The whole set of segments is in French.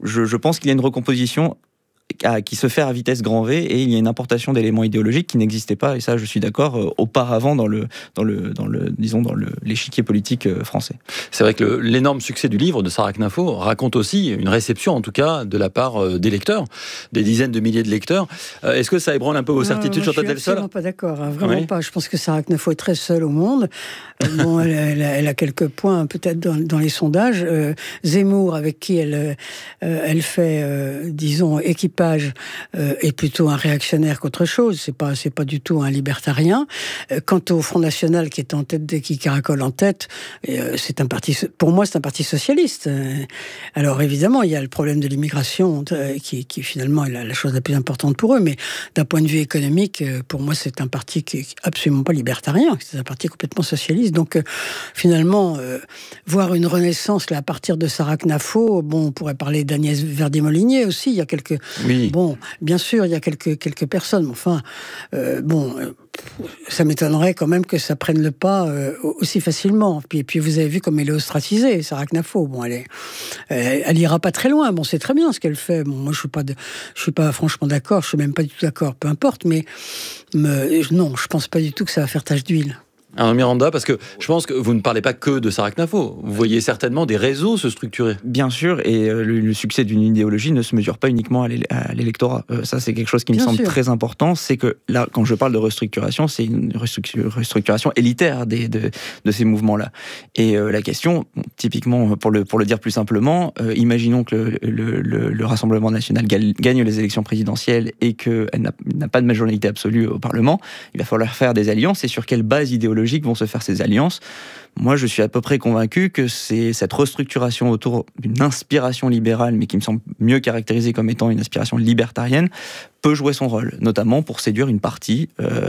je pense qu'il y a une recomposition qui se fait à vitesse grand V, et il y a une importation d'éléments idéologiques qui n'existaient pas, et ça je suis d'accord, auparavant dans l'échiquier politique français. C'est vrai que l'énorme succès du livre de Sarah Knafo raconte aussi une réception, en tout cas de la part des lecteurs, des dizaines de milliers de lecteurs. Est-ce que ça ébranle un peu vos certitudes, Chantal Delsol ? Je suis absolument pas d'accord, vraiment pas. Je pense que Sarah Knafo est très seule au monde. Bon, elle a quelques points peut-être dans les sondages. Zemmour, avec qui elle fait, disons, équipage, est plutôt un réactionnaire qu'autre chose. C'est pas du tout un libertarien. Quant au Front National qui est en tête, qui caracole en tête, c'est un parti. Pour moi, c'est un parti socialiste. Alors évidemment, il y a le problème de l'immigration qui finalement est la chose la plus importante pour eux. Mais d'un point de vue économique, pour moi, c'est un parti qui est absolument pas libertarien. C'est un parti complètement socialiste. Donc finalement, voir une renaissance là à partir de Sarah Knafo, bon, on pourrait parler d'Agnès Verdier-Molinier aussi. Il y a quelques Bon, bien sûr, il y a quelques personnes, mais enfin, ça m'étonnerait quand même que ça prenne le pas aussi facilement. Puis vous avez vu comme elle est ostracisée, Sarah Knafo. Bon, elle ira pas très loin. Bon, c'est très bien ce qu'elle fait. Bon, moi, je suis pas franchement d'accord. Je suis même pas du tout d'accord. Peu importe, mais non, je pense pas du tout que ça va faire tache d'huile. Alors Miranda, parce que je pense que vous ne parlez pas que de Sarah Knafo. Vous voyez certainement des réseaux se structurer. Bien sûr, et le succès d'une idéologie ne se mesure pas uniquement à l'électorat. Ça, c'est quelque chose qui me semble très important. C'est que là, quand je parle de restructuration, c'est une restructuration élitaire de ces mouvements-là. Et la question, typiquement, pour le dire plus simplement, imaginons que le Rassemblement national gagne les élections présidentielles et qu'elle n'a pas de majorité absolue au Parlement. Il va falloir faire des alliances. Et sur quelle base idéologique vont se faire ces alliances? Moi, je suis à peu près convaincu que c'est cette restructuration autour d'une inspiration libérale, mais qui me semble mieux caractérisée comme étant une inspiration libertarienne, peut jouer son rôle, notamment pour séduire une partie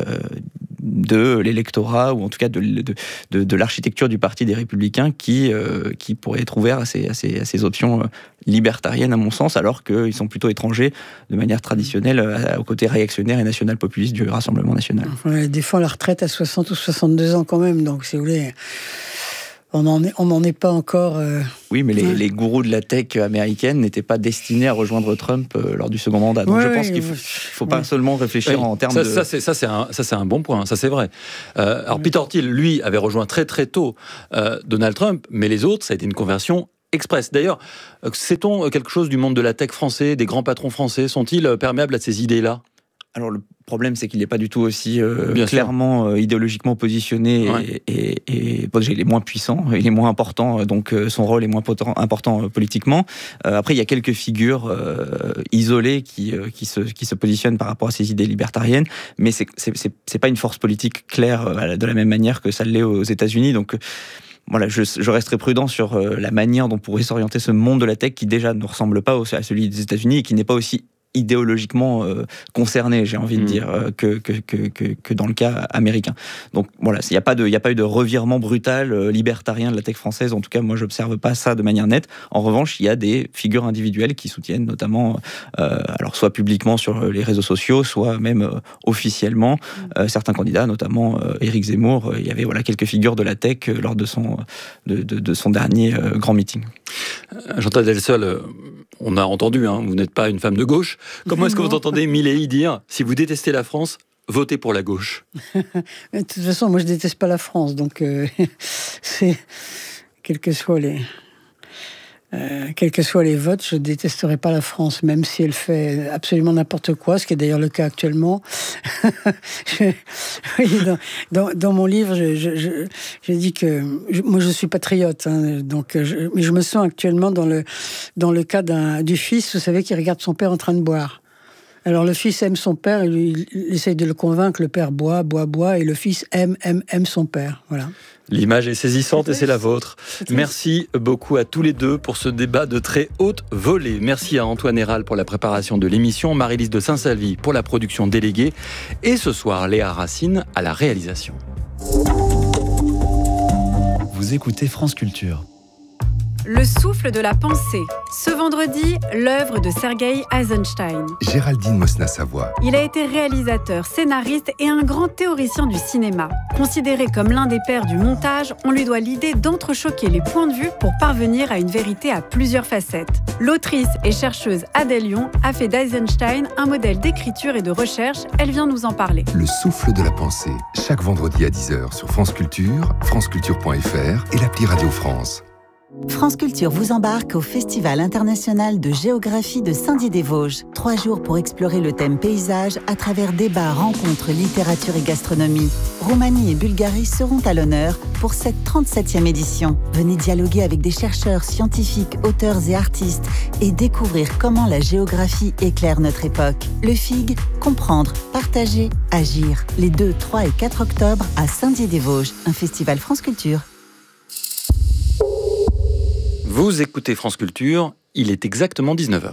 de l'électorat, ou en tout cas de l'architecture du Parti des Républicains, qui pourrait être ouvert à ces options libertariennes, à mon sens, alors qu'ils sont plutôt étrangers, de manière traditionnelle, au côté réactionnaire et national-populiste du Rassemblement national. Enfin, elle défend la retraite à 60 ou 62 ans quand même, donc si vous voulez... On n'en est pas encore... Oui, mais les gourous de la tech américaine n'étaient pas destinés à rejoindre Trump lors du second mandat. Donc je pense qu'il ne faut pas seulement réfléchir en termes de... Ça, c'est un bon point, ça c'est vrai. Alors Peter Thiel, lui, avait rejoint très très tôt Donald Trump, mais les autres, ça a été une conversion express. D'ailleurs, sait-on quelque chose du monde de la tech français, des grands patrons français? Sont-ils perméables à ces idées-là? Alors le problème, c'est qu'il n'est pas du tout aussi clairement idéologiquement positionné, et il est moins puissant, il est moins important, donc son rôle est moins important politiquement. Après, il y a quelques figures isolées qui se positionnent par rapport à ces idées libertariennes, mais c'est pas une force politique claire de la même manière que ça l'est aux États-Unis. Donc voilà, je resterai prudent sur la manière dont pourrait s'orienter ce monde de la tech, qui déjà ne ressemble pas à celui des États-Unis et qui n'est pas aussi idéologiquement concerné, j'ai envie de dire, que dans le cas américain. Donc voilà, il n'y a pas eu de revirement brutal libertarien de la tech française. En tout cas, moi, j'observe pas ça de manière nette. En revanche, il y a des figures individuelles qui soutiennent, notamment, alors soit publiquement sur les réseaux sociaux, soit même officiellement, certains candidats, notamment Éric Zemmour. Il y avait quelques figures de la tech lors de son dernier grand meeting. Chantal Delsol, on a entendu, vous n'êtes pas une femme de gauche. Comment est-ce que vous entendez Milei dire « Si vous détestez la France, votez pour la gauche ». De toute façon, moi je déteste pas la France, donc c'est quels que soient les votes, je détesterai pas la France, même si elle fait absolument n'importe quoi, ce qui est d'ailleurs le cas actuellement. Dans mon livre, j'ai dit que moi je suis patriote, mais je me sens actuellement dans le cas du fils, vous savez, qui regarde son père en train de boire. Alors le fils aime son père, il essaye de le convaincre, le père boit, et le fils aime son père. Voilà. L'image est saisissante et c'est la vôtre. Merci beaucoup à tous les deux pour ce débat de très haute volée. Merci à Antoine Héral pour la préparation de l'émission, Marie-Lise de Saint-Salvi pour la production déléguée et ce soir Léa Racine à la réalisation. Vous écoutez France Culture. Le souffle de la pensée. Ce vendredi, l'œuvre de Sergueï Eisenstein. Géraldine Mosna-Savoie. Il a été réalisateur, scénariste et un grand théoricien du cinéma. Considéré comme l'un des pères du montage, on lui doit l'idée d'entrechoquer les points de vue pour parvenir à une vérité à plusieurs facettes. L'autrice et chercheuse Adèle Lyon a fait d'Eisenstein un modèle d'écriture et de recherche. Elle vient nous en parler. Le souffle de la pensée, chaque vendredi à 10h sur France Culture, franceculture.fr et l'appli Radio France. France Culture vous embarque au Festival international de géographie de Saint-Dié-des-Vosges. 3 jours pour explorer le thème paysage à travers débats, rencontres, littérature et gastronomie. Roumanie et Bulgarie seront à l'honneur pour cette 37e édition. Venez dialoguer avec des chercheurs, scientifiques, auteurs et artistes et découvrir comment la géographie éclaire notre époque. Le FIG, comprendre, partager, agir. Les 2, 3 et 4 octobre à Saint-Dié-des-Vosges, un festival France Culture. Vous écoutez France Culture, il est exactement 19h.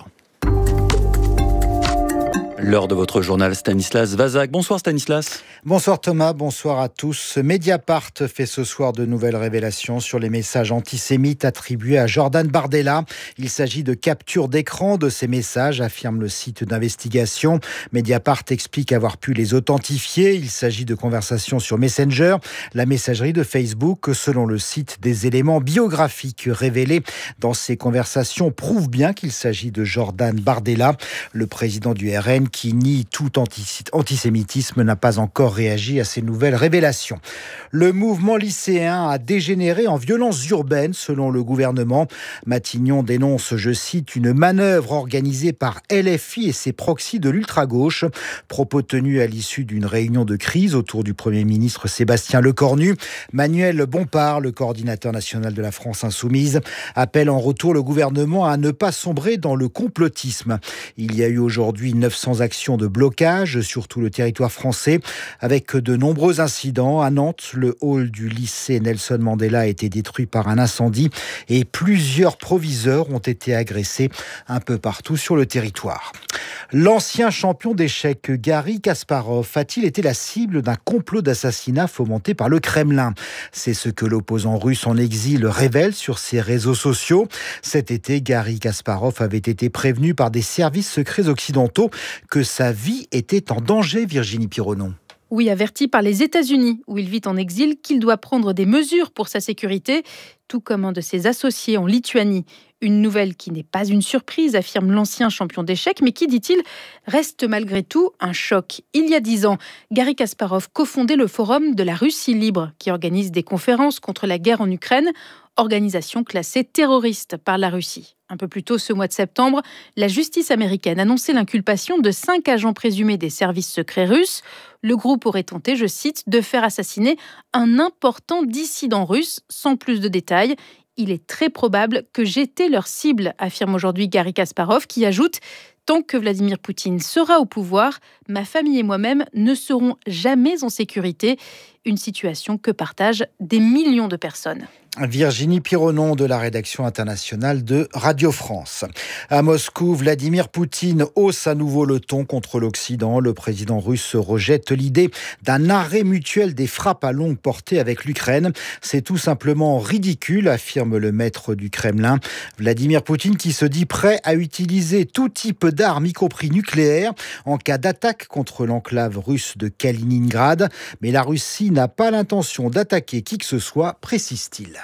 L'heure de votre journal Stanislas Vazak. Bonsoir Stanislas. Bonsoir Thomas, bonsoir à tous. Mediapart fait ce soir de nouvelles révélations sur les messages antisémites attribués à Jordan Bardella. Il s'agit de captures d'écran de ces messages, affirme le site d'investigation. Mediapart explique avoir pu les authentifier. Il s'agit de conversations sur Messenger, la messagerie de Facebook. Selon le site, des éléments biographiques révélés dans ces conversations prouvent bien qu'il s'agit de Jordan Bardella. Le président du RN, qui nie tout antisémitisme, n'a pas encore réagi à ces nouvelles révélations. Le mouvement lycéen a dégénéré en violence urbaine, selon le gouvernement. Matignon dénonce, je cite, une manœuvre organisée par LFI et ses proxys de l'ultra-gauche. Propos tenus à l'issue d'une réunion de crise autour du Premier ministre Sébastien Lecornu. Manuel Bompard, le coordinateur national de la France Insoumise, appelle en retour le gouvernement à ne pas sombrer dans le complotisme. Il y a eu aujourd'hui 900 actions de blocage sur tout le territoire français, avec de nombreux incidents. À Nantes, le hall du lycée Nelson Mandela a été détruit par un incendie et plusieurs proviseurs ont été agressés un peu partout sur le territoire. L'ancien champion d'échecs Garry Kasparov a-t-il été la cible d'un complot d'assassinat fomenté par le Kremlin ? C'est ce que l'opposant russe en exil révèle sur ses réseaux sociaux. Cet été, Garry Kasparov avait été prévenu par des services secrets occidentaux que sa vie était en danger, Virginie Pironon. Oui, averti par les États-Unis, où il vit en exil, qu'il doit prendre des mesures pour sa sécurité, tout comme un de ses associés en Lituanie. Une nouvelle qui n'est pas une surprise, affirme l'ancien champion d'échecs, mais qui, dit-il, reste malgré tout un choc. Il y a 10 ans, Garry Kasparov cofondait le Forum de la Russie libre, qui organise des conférences contre la guerre en Ukraine, organisation classée terroriste par la Russie. Un peu plus tôt ce mois de septembre, la justice américaine annonçait l'inculpation de 5 agents présumés des services secrets russes. Le groupe aurait tenté, je cite, de faire assassiner un important dissident russe, sans plus de détails. Il est très probable que j'étais leur cible, affirme aujourd'hui Garry Kasparov, qui ajoute « Tant que Vladimir Poutine sera au pouvoir, ma famille et moi-même ne serons jamais en sécurité ». Une situation que partagent des millions de personnes. Virginie Pironon de la rédaction internationale de Radio France. À Moscou, Vladimir Poutine hausse à nouveau le ton contre l'Occident. Le président russe rejette l'idée d'un arrêt mutuel des frappes à longue portée avec l'Ukraine. C'est tout simplement ridicule, affirme le maître du Kremlin. Vladimir Poutine qui se dit prêt à utiliser tout type d'armes, y compris nucléaires, en cas d'attaque contre l'enclave russe de Kaliningrad. Mais la Russie n'a pas l'intention d'attaquer qui que ce soit, précise-t-il.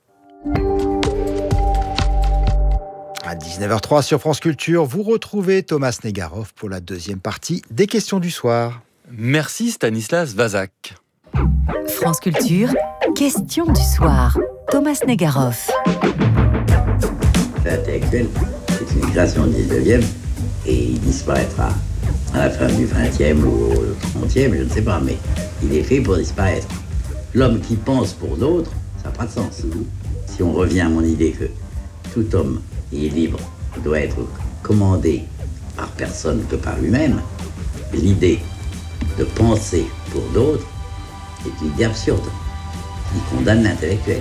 À 19h03 sur France Culture, vous retrouvez Thomas Negaroff pour la deuxième partie des questions du soir. Merci Stanislas Vazak. France Culture, questions du soir. Thomas Negaroff. L'intellectuel, c'est une création du 19e et il disparaîtra à la fin du 20e ou au 30e, je ne sais pas, mais il est fait pour disparaître. L'homme qui pense pour d'autres, ça n'a pas de sens. Si on revient à mon idée que tout homme est libre, doit être commandé par personne que par lui-même, l'idée de penser pour d'autres est une idée absurde qui condamne l'intellectuel.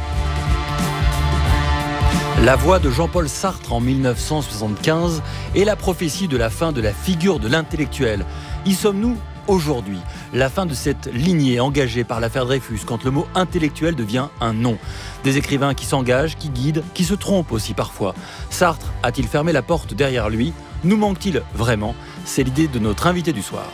La voix de Jean-Paul Sartre en 1975 est la prophétie de la fin de la figure de l'intellectuel. Y sommes-nous aujourd'hui, la fin de cette lignée engagée par l'affaire Dreyfus quand le mot intellectuel devient un nom. Des écrivains qui s'engagent, qui guident, qui se trompent aussi parfois. Sartre a-t-il fermé la porte derrière lui ? Nous manque-t-il vraiment ? C'est l'idée de notre invité du soir.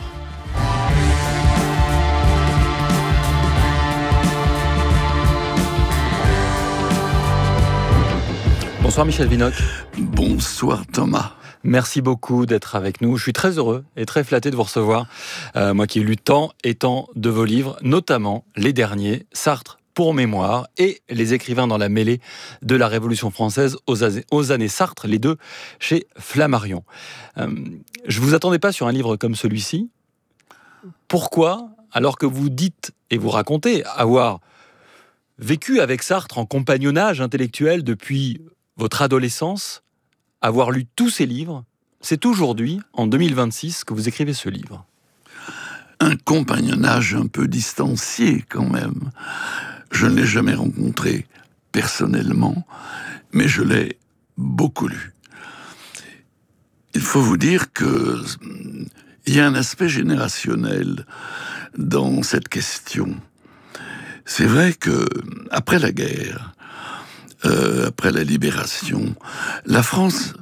Bonsoir Michel Vinocq. Bonsoir Thomas. Merci beaucoup d'être avec nous. Je suis très heureux et très flatté de vous recevoir. Moi qui ai lu tant et tant de vos livres, notamment les derniers, Sartre pour mémoire et Les écrivains dans la mêlée de la Révolution française aux années Sartre, les deux chez Flammarion. Je ne vous attendais pas sur un livre comme celui-ci. Pourquoi, alors que vous dites et vous racontez avoir vécu avec Sartre en compagnonnage intellectuel depuis votre adolescence, avoir lu tous ces livres, c'est aujourd'hui, en 2026, que vous écrivez ce livre. Un compagnonnage un peu distancié quand même. Je ne l'ai jamais rencontré personnellement, mais je l'ai beaucoup lu. Il faut vous dire qu'il y a un aspect générationnel dans cette question. C'est vrai que après la guerre, après la libération, la France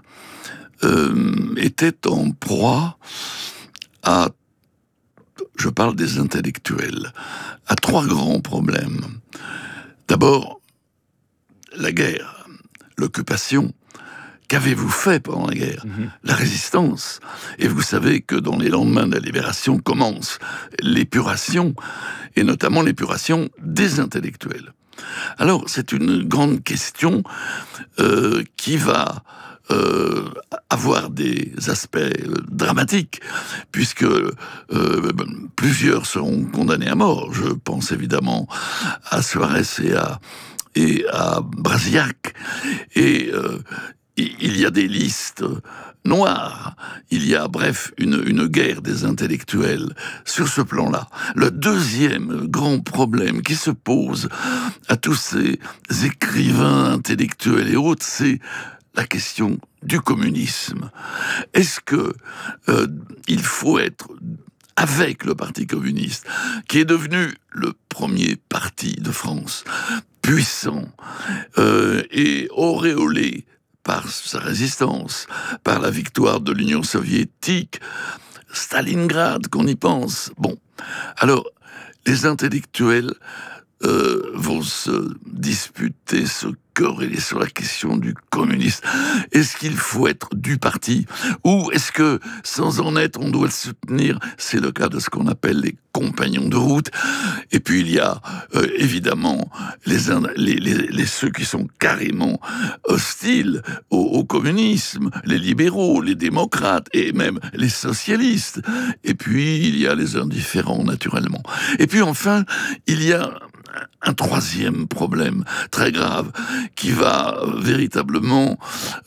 était en proie à, je parle des intellectuels, à 3 grands problèmes. D'abord, la guerre, l'occupation. Qu'avez-vous fait pendant la guerre ? La résistance. Et vous savez que dans les lendemains de la libération commence l'épuration, et notamment l'épuration des intellectuels. Alors, c'est une grande question qui va avoir des aspects dramatiques, puisque plusieurs seront condamnés à mort. Je pense évidemment à Suarez et à Brasillac. Et il y a des listes noires. Il y a, bref, une guerre des intellectuels sur ce plan-là. Le deuxième grand problème qui se pose à tous ces écrivains intellectuels et autres, c'est la question du communisme. Est-ce que il faut être avec le Parti communiste, qui est devenu le premier parti de France, puissant et auréolé par sa résistance, par la victoire de l'Union soviétique, Stalingrad, qu'on y pense. Bon, alors, les intellectuels vont se disputer, se quereller sur la question du communisme. Est-ce qu'il faut être du parti ? Ou est-ce que, sans en être, on doit le soutenir ? C'est le cas de ce qu'on appelle les compagnons de route. Et puis il y a évidemment ceux qui sont carrément hostiles au communisme, les libéraux, les démocrates et même les socialistes. Et puis il y a les indifférents, naturellement. Et puis enfin, il y a un troisième problème très grave qui va véritablement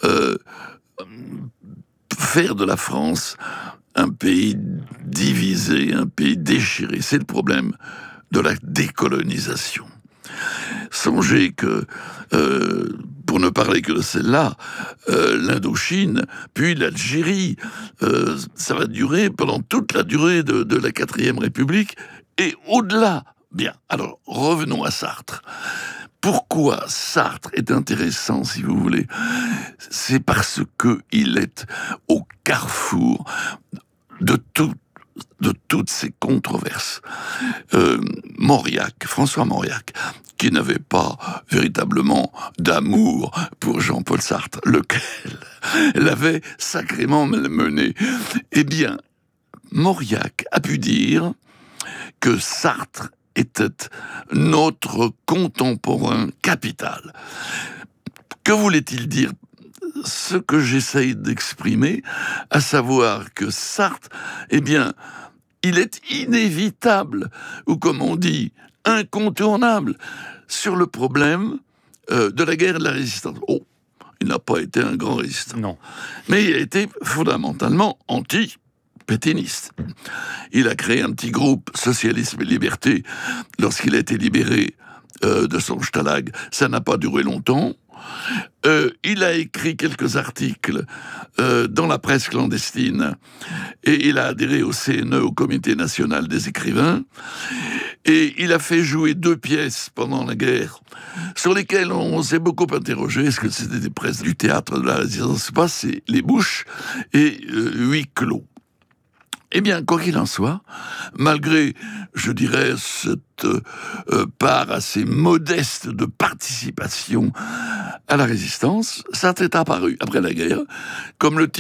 faire de la France un pays divisé, un pays déchiré. C'est le problème de la décolonisation. Songez que, pour ne parler que de celle-là, l'Indochine, puis l'Algérie, ça va durer pendant toute la durée de la 4e République et au-delà. Bien, alors revenons à Sartre. Pourquoi Sartre est intéressant, si vous voulez ? C'est parce qu'il est au carrefour de toutes ces controverses. François Mauriac, qui n'avait pas véritablement d'amour pour Jean-Paul Sartre, lequel l'avait sacrément malmené. Eh bien, Mauriac a pu dire que Sartre était notre contemporain capital. Que voulait-il dire ? Ce que j'essaye d'exprimer, à savoir que Sartre, eh bien, il est inévitable, ou comme on dit, incontournable, sur le problème de la guerre et de la résistance. Oh, il n'a pas été un grand résistant. Non. Mais il a été fondamentalement pétainiste. Il a créé un petit groupe Socialisme et Liberté lorsqu'il a été libéré de son stalag. Ça n'a pas duré longtemps. Il a écrit quelques articles dans la presse clandestine et il a adhéré au CNE, au Comité national des écrivains. Et il a fait jouer 2 pièces pendant la guerre sur lesquelles on s'est beaucoup interrogé. Est-ce que c'était des pièces du théâtre de la Résistance? Pas, c'est Les Bouches et Huis clos. Eh bien, quoi qu'il en soit, malgré, je dirais, cette part assez modeste de participation à la résistance, ça s'est apparu après la guerre comme le